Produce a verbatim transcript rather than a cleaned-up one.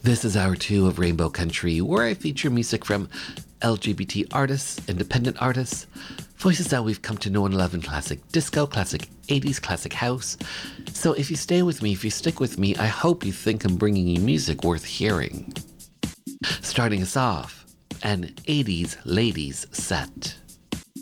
This is hour two of Rainbow Country, where I feature music from L G B T artists, independent artists, voices that we've come to know and love in classic disco, classic eighties, classic house. So if you stay with me, if you stick with me, I hope you think I'm bringing you music worth hearing. Starting us off, an eighties ladies set.